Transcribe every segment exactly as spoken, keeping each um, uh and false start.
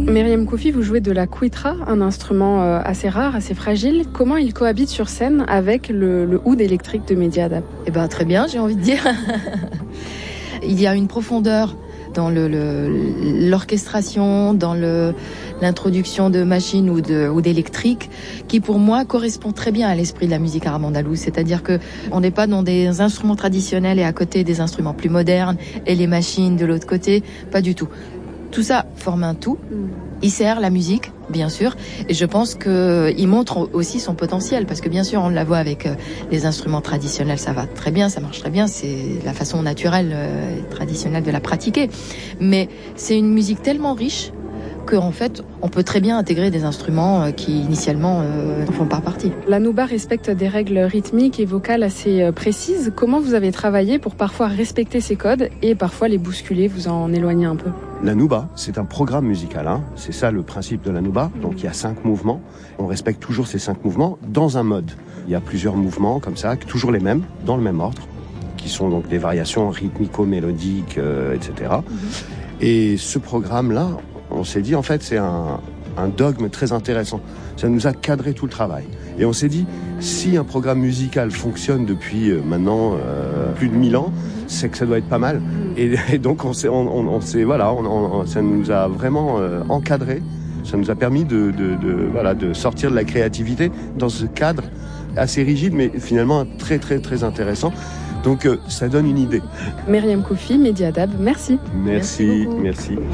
Myriam Koufi, vous jouez de la kwitra, un instrument euh, assez rare, assez fragile. Comment il cohabite sur scène avec le, le oud électrique de Mehdi Haddad ? Eh ben, très bien, j'ai envie de dire. Il y a une profondeur dans le, le, l'orchestration, dans le, l'introduction de machines ou, de, ou d'électrique, qui pour moi correspond très bien à l'esprit de la musique arabe andalouse. C'est-à-dire que on n'est pas dans des instruments traditionnels et à côté des instruments plus modernes et les machines de l'autre côté, pas du tout. Tout ça forme un tout. Il sert la musique, bien sûr, et je pense que il montre aussi son potentiel, parce que bien sûr on la voit avec euh, les instruments traditionnels, ça va très bien, ça marche très bien, c'est la façon naturelle euh, et traditionnelle de la pratiquer. Mais c'est une musique tellement riche qu'en fait, on peut très bien intégrer des instruments qui, initialement, euh, ne font pas partie. La nouba respecte des règles rythmiques et vocales assez précises. Comment vous avez travaillé pour parfois respecter ces codes et parfois les bousculer, vous en éloigner un peu ? La nouba, c'est un programme musical, hein. C'est ça le principe de la nouba. Donc il y a cinq mouvements. On respecte toujours ces cinq mouvements dans un mode. Il y a plusieurs mouvements comme ça, toujours les mêmes, dans le même ordre, qui sont donc des variations rythmico-mélodiques, euh, et cetera. Mm-hmm. Et ce programme-là, on s'est dit, en fait, c'est un, un dogme très intéressant. Ça nous a cadré tout le travail. Et on s'est dit, si un programme musical fonctionne depuis euh, maintenant euh, plus de mille ans, c'est que ça doit être pas mal. Et, et donc, on s'est, on, on, on s'est, voilà, on, on, ça nous a vraiment euh, encadré. Ça nous a permis de, de, de, voilà, de sortir de la créativité dans ce cadre assez rigide, mais finalement très, très, très intéressant. Donc, euh, ça donne une idée. Myriam Koufi, Mehdi Haddad, merci. Merci, merci. merci.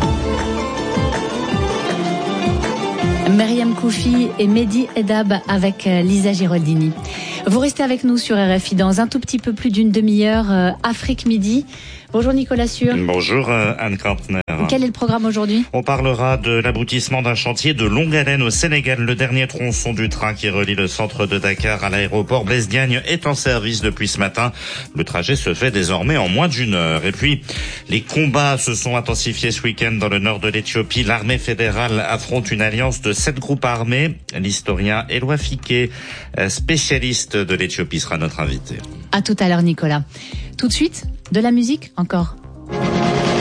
Myriam Koufi et Mehdi Haddad avec Lisa Giraldini. Vous restez avec nous sur R F I dans un tout petit peu plus d'une demi-heure. euh, Afrique Midi. Bonjour Nicolas Sûr. Bonjour euh, Anne Karpner. Quel est le programme aujourd'hui ? On parlera de l'aboutissement d'un chantier de longue haleine au Sénégal. Le dernier tronçon du train qui relie le centre de Dakar à l'aéroport Blaise Diagne est en service depuis ce matin. Le trajet se fait désormais en moins d'une heure. Et puis, les combats se sont intensifiés ce week-end dans le nord de l'Éthiopie. L'armée fédérale affronte une alliance de sept groupes armés. L'historien Éloi Fiquet, spécialiste de l'Éthiopie, sera notre invité. À tout à l'heure Nicolas. Tout de suite, de la musique encore.